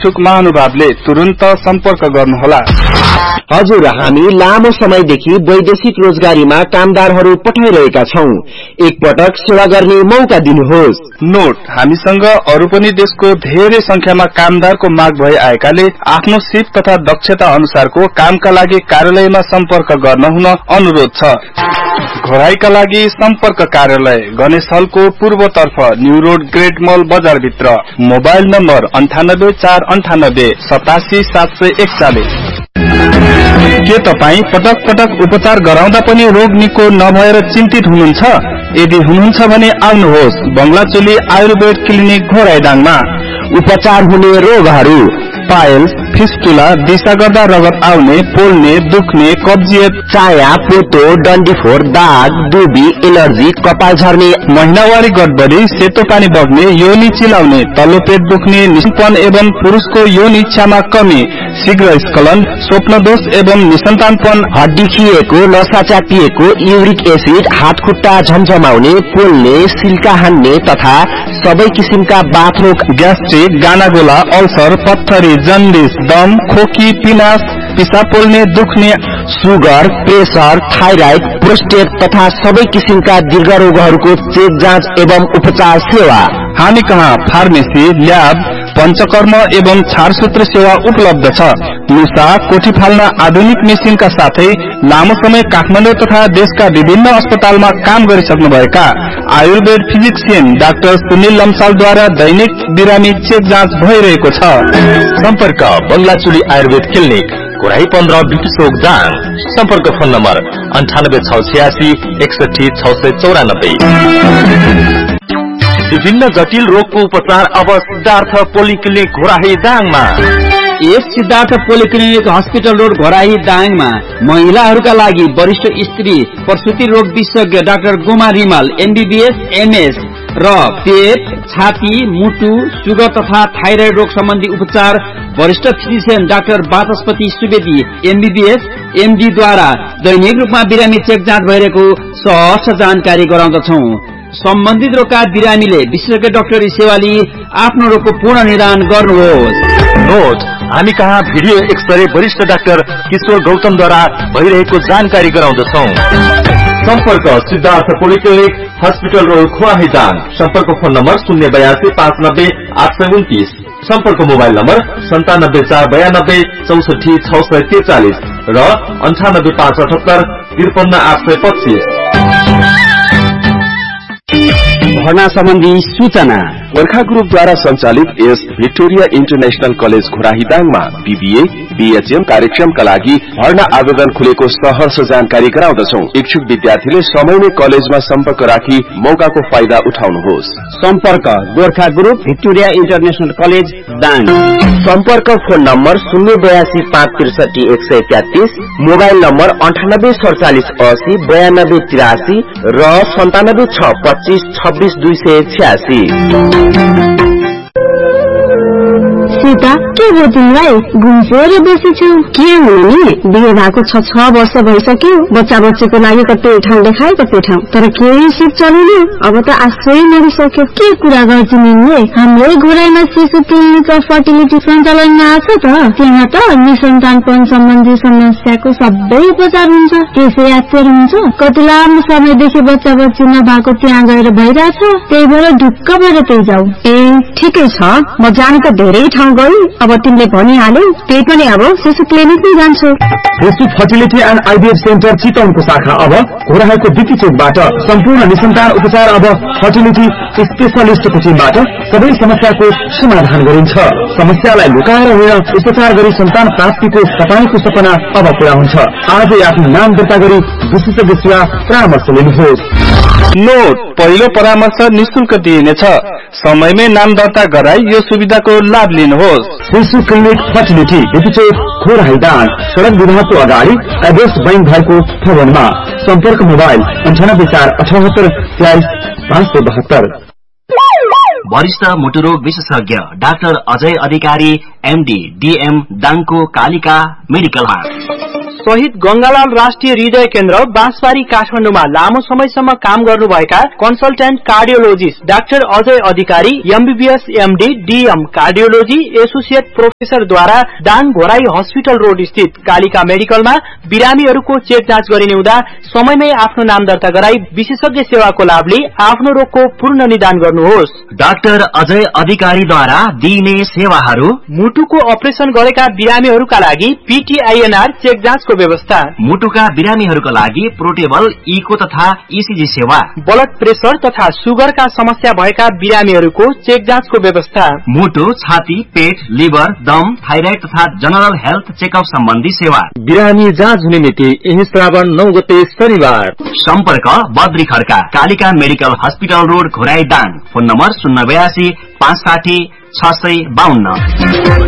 इच्छुक महानुभावले तुरुन्त सम्पर्क गर्नुहोला। हजुर, हामी लामो समयदेखि वैदेशिक रोजगारीमा कामदारहरू पठाइरहेका छौं। एकपटक सेवा गर्ने मौका दिनुहोस्। नोट, हामीसँग अरू पनि देशको धेरै संख्यामा कामदारको माग भई आएकाले आफ्नो सिप तथा दक्षता अनुसारको कामका लागि कार्यालयमा सम्पर्क गर्न हुन अनुरोध छ। घोराईका लागि सम्पर्क कार्यालय गणेश हलको पूर्वतर्फ न्यू रोड ग्रेट मल बजारभित्र। Mobile number 98 87 741। के तपाई पटक पटक उपचार गराउँदा पनि रोग निको नभएर चिन्तित हुनुहुन्छ? यदि हुनुहुन्छ भने आउनुहोस् बंगलाचोली आयुर्वेद क्लिनिक घोराईडाङमा। उपचार हुने रोगहरू: पाइल्स, फिस्टुला, दिशा गर्दा रगत आउने, पोल्ने, दुख्ने, कब्जियत, चाया, पोतो, डन्डीफोर, दाग, दुबी, एलर्जी, कपाल झर्ने, महिनावारी गडबडी, सेतो पानी बग्ने, योनि चिलाउने, तल्लो पेट दुख्ने, निसन्तान एवं पुरुषको यौन इच्छामा कमी, शीघ्र स्खलन, स्वप्नदोष एवं निसन्तानपन, हड्डी खिएको, नसा च्यापिएको, युरिक एसिड, हात खुट्टा झमझमाउने, पोल्ने, सिल्का हान्ने तथा सबै किसिमका बाथरोग, ग्यास्ट्रिक, गानागोला, अल्सर, पत्थरी, जन्डिस, दम, खोकी, पिनास, पिसाब पोल्ने, दुख्ने, सुगर, प्रेसर, थाइराइड, प्रोस्टेट तथा सबै किसिमका दीर्घ रोगहरूको चेक जाँच एवं उपचार सेवा। हामी कहाँ फार्मेसी, ल्याब, पंचकर्म एवं छारसूत्र सेवा उपलब्ध छ। मुसा, कोठी फाल्न आधुनिक मेसिनका साथै लामो समय काठमाडौँ तथा देशका विभिन्न अस्पतालमा काम गरिसक्नुभएका आयुर्वेद फिजिशियन डाक्टर सुनिल लम्सालद्वारा दैनिक बिरामी चेक जाँच भइरहेको छ। सम्पर्क बंगलाचोली आयुर्वेद क्लिनिक, घोराई 15 बिटी चोक दाङ। सम्पर्क फोन नम्बर 98 686 61 694। विभिन्न जटिल रोगको उपचार अब सिद्धार्थ पोलिक्लिनिक घोराई दाङमा। यस Siddhartha polyclinic hospital road Ghorahi दाङमा महिलाहरूका लागि वरिष्ठ स्त्री प्रसूति रोग विशेषज्ञ doctor Goma Rimal MBBS MS र पेट, छाती, मुटु, सुगर तथा थाइराइड रोग सम्बन्धी उपचार वरिष्ठ फिजिशियन डाक्टर वाचस्पति सुवेदी MBBS MD द्वारा दैनिक रूपमा बिरामी चेक जाँच भइरहेको सहज जानकारी गराउँदछौं। सम्बन्धित रोगका बिरामीले विशेषज्ञ डाक्टरी सेवा लिई आफ्नो रोगको पूर्ण निदान गर्नुहोस्। नोट, हामी कहाँ भिडियो एक्सरे वरिष्ठ डाक्टर किशोर गौतमद्वारा भइरहेको जानकारी गराउँदछौं। सम्पर्क Siddhartha polyclinic hospital road Ghorahi Dang. सम्पर्क फोन नम्बर 082 590 829। सम्पर्क मोबाइल नम्बर 97 492 64 643 र 98 578 53 825। भर्ना सम्बन्धी सूचना: गोर्खा ग्रुपद्वारा सञ्चालित यस Victoria international college Ghorahi दाङमा BBA, BHM कार्यक्रमका लागि भर्ना आवेदन खुलेको सहर्ष जानकारी गराउँदछौं। इच्छुक विद्यार्थीले समयमै कलेजमा सम्पर्क राखी मौकाको फाइदा उठाउनुहोस्। सम्पर्क Gorkha group Victoria international college Dang. सम्पर्क फोन नम्बर 082 563 133, मोबाइल नम्बर 98 47 80 92 83 र 97 6 25 26 286। सीता, के भयो तिमीलाई? घुम्सेर बसेछौ? के हुनु नि? बिहे भएको 6 वर्ष भइसक्यो। बच्चा बच्चीको लागि कतै ठाउँ देखाए कतै ठाउँ, तर केही सिप चलेन। अब त आश्रय मरिसक्यो। के कुरा गर्छ तिमीले? हाम्रै घोराईमा शिशु क्लिनिक र फर्टिलिटी सञ्चालनमा आछ त। त्यहाँ त निसन्तानपन सम्बन्धी समस्याको सबै उपचार हुन्छ। त्यसै आश्चर्य हुन्छ, कति लामो समयदेखि बच्चा बच्ची नभएको त्यहाँ गएर भइरहेछ। त्यही भएर ढुक्क भएर त्यही जाऊ। ए, ठिकै छ, म जान त धेरै ठाउँ गई। अब तिमीले भनिहाल्यौ, त्यही पनि अब शिशु क्लिनिकमै जान्छु। शिशु फर्टिलिटी एन्ड IVF सेन्टर चितवनको शाखा अब घोराईको बिटी चोकबाट सम्पूर्ण निसन्तान उपचार अब फर्टिलिटी स्पेशलिस्टको टिमबाट सबै समस्याको समाधान गरिन्छ। समस्यालाई लुकाएर होइन, उपचार गरी सन्तान प्राप्तिको तपाईको सपना अब पूरा हुन्छ। आजै आफ्नो नाम दर्ता गरी विशेषज्ञ सेवा परामर्श लिनुहोस्। नोट, पहिलो परामर्श निशुल्क दिइनेछ। समयमै नाम दर्ता गराई यो सुविधाको लाभ लिनुहोस्। शिशु क्लिनिक फर्टिलिटी बिटी चोक घोराई दाङ, सडक विभागको अगाडि एड्रेस बैंक भएको भवनमा। सम्पर्क मोबाइल 98 478 23 572। वरिष्ठ मुटुरोग विशेषज्ञ डाक्टर अजय अधिकारी MD DM दाङको कालिका मेडिकलमा। शहीद गंगालाल राष्ट्रिय हृदय केन्द्र बाँसबारी काठमाडौँमा लामो समयसम्म काम गर्नुभएका कन्सल्टेन्ट कार्डियोलोजिस्ट डाक्टर अजय अधिकारी MBBS MD DM cardiology associate प्रोफेसरद्वारा Dang Ghorahi hospital road स्थित कालिका मेडिकलमा बिरामीहरूको चेक जाँच गरिने हुँदा समयमै आफ्नो नाम दर्ता गराई विशेषज्ञ सेवाको लाभ लिई आफ्नो रोगको पूर्ण निदान गर्नुहोस्। डाक्टर अजय अधिकारीद्वारा दिइने सेवाहरू: मुटुको अपरेशन गरेका बिरामीहरूका लागि पीटीआईएनआर चेक जाँचको व्यवस्था, मुटुका बिरामीहरूका लागि पोर्टेबल इको तथा ईसीजी सेवा, ब्लड प्रेसर तथा सुगरका समस्या भएका बिरामीहरूको चेक जाँचको व्यवस्था, मुटु, छाती, पेट, लिभर, दम, थाइराइड तथा जनरल हेल्थ चेकअप सम्बन्धी सेवा। बिरामी जाँच हुने मिति यही श्रावण 9 गते शनिबार। सम्पर्क Badri Khadka Kalika medical hospital road Ghorahi Dang. Phone number 082 560 652।